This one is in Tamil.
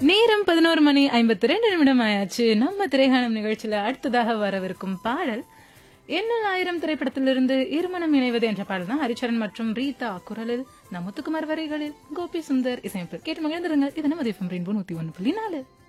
நேரம் 11:52 ஆயாச்சு. நம்ம திரைகாணும் நிகழ்ச்சியில அடுத்ததாக வரவிருக்கும் பாடல் எண்ணல் ஆயிரம் திரைப்படத்திலிருந்து இருமணம் இணைவது என்ற பாடல் தான். ஹரிச்சரன் மற்றும் ரீதா குரலில், முத்துக்குமார் வரிகளில், கோபி சுந்தர் இசையமைப்பு. கேட்டு மகிழ்ந்திருங்கள். இது நம்ம FM ரெயின்போ 101.4.